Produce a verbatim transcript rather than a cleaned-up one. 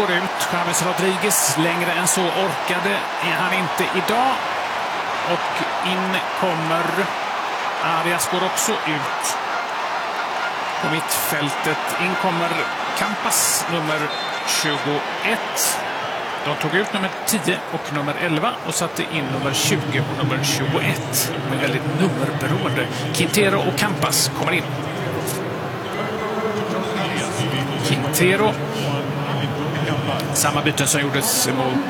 går ut. James Rodriguez, längre än så orkade är han inte idag. Och in kommer Arias, går också ut på mittfältet. In kommer Campas, nummer tjugoett. De tog ut nummer tio och nummer elva och satte in nummer tjugo och nummer tjugoett. De är väldigt nummerberoende. Quintero och Campas kommer in. Quintero. Samma byten som gjordes mot